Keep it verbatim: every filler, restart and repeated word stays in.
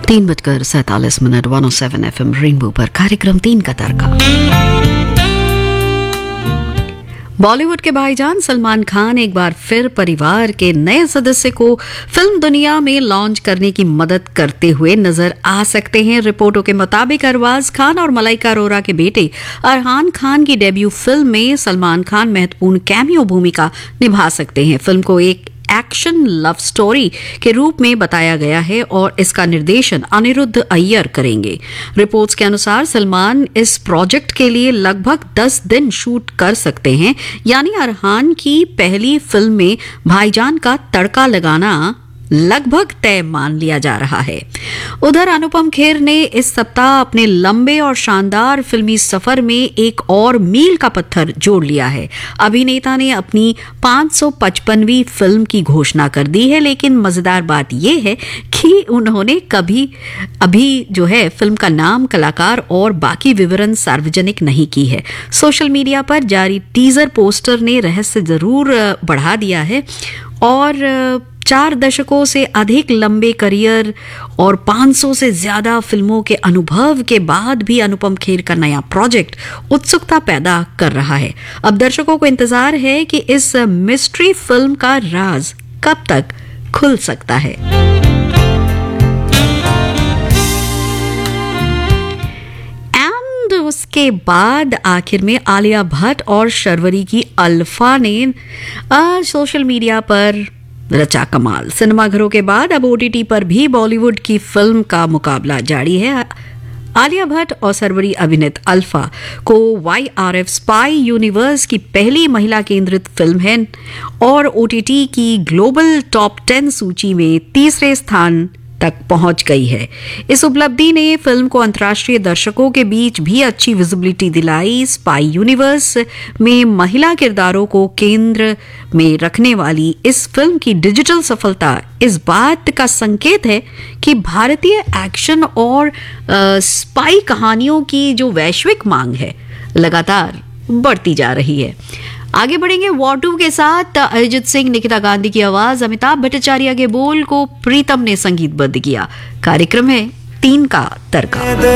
तीन बजकर सैतालीस minute one O seven F M rainbow पर कार्यक्रम तीन का तड़का। बॉलीवुड के भाईजान सलमान खान एक बार फिर परिवार के नए सदस्य को फिल्म दुनिया में लॉन्च करने की मदद करते हुए नजर आ सकते हैं। रिपोर्टों के मुताबिक अरबाज खान और मलाइका अरोरा के बेटे अरहान खान की डेब्यू फिल्म में सलमान खान महत्वपूर्ण कैमियो भूमिका निभा सकते हैं। फिल्म को एक एक्शन लव स्टोरी के रूप में बताया गया है और इसका निर्देशन अनिरुद्ध अय्यर करेंगे। रिपोर्ट्स के अनुसार सलमान इस प्रोजेक्ट के लिए लगभग दस दिन शूट कर सकते हैं, यानी अरहान की पहली फिल्म में भाईजान का तड़का लगाना लगभग तय मान लिया जा रहा है। उधर अनुपम खेर ने इस सप्ताह अपने लंबे और शानदार फिल्मी सफर में एक और मील का पत्थर जोड़ लिया है। अभिनेता ने अपनी पाँच सौ पचपनवीं फिल्म की घोषणा कर दी है, लेकिन मजेदार बात यह है कि उन्होंने कभी अभी जो है फिल्म का नाम, कलाकार और बाकी विवरण सार्वजनिक नहीं की है। सोशल मीडिया पर जारी टीजर पोस्टर ने रहस्य जरूर बढ़ा दिया है और चार दशकों से अधिक लंबे करियर और पाँच सौ से ज्यादा फिल्मों के अनुभव के बाद भी अनुपम खेर का नया प्रोजेक्ट उत्सुकता पैदा कर रहा है। अब दर्शकों को इंतजार है कि इस मिस्ट्री फिल्म का राज कब तक खुल सकता है। एंड उसके बाद आखिर में आलिया भट्ट और शर्वरी की अल्फा ने सोशल मीडिया पर रचा कमाल। सिनेमाघरों के बाद अब ओटीटी पर भी बॉलीवुड की फिल्म का मुकाबला जारी है। आलिया भट्ट और शर्वरी अभिनीत अल्फा को Y R F spy universe की पहली महिला केंद्रित फिल्म है और ओटीटी की ग्लोबल टॉप टेन सूची में तीसरे स्थान तक पहुंच गई है। इस उपलब्धि ने फिल्म को अंतर्राष्ट्रीय दर्शकों के बीच भी अच्छी विजिबिलिटी दिलाई। स्पाई यूनिवर्स में महिला किरदारों को केंद्र में रखने वाली इस फिल्म की डिजिटल सफलता इस बात का संकेत है कि भारतीय एक्शन और आ, स्पाई कहानियों की जो वैश्विक मांग है लगातार बढ़ती जा रही है। आगे बढ़ेंगे वॉर टू के साथ। अरिजीत सिंह, निकिता गांधी की आवाज, अमिताभ भट्टाचार्य के बोल को प्रीतम ने संगीतबद्ध किया। कार्यक्रम है तीन का तड़का।